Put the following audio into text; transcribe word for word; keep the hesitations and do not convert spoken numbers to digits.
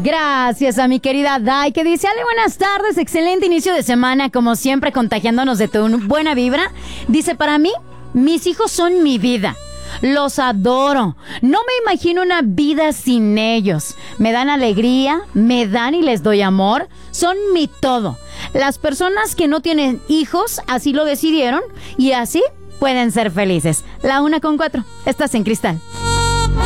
Gracias a mi querida Dai, que dice: Ale, buenas tardes, excelente inicio de semana, como siempre contagiándonos de tu buena vibra. Dice: para mí, mis hijos son mi vida. Los adoro. No me imagino una vida sin ellos. Me dan alegría, me dan y les doy amor. Son mi todo. Las personas que no tienen hijos así lo decidieron y así pueden ser felices. La una con cuatro. Estás en Cristal.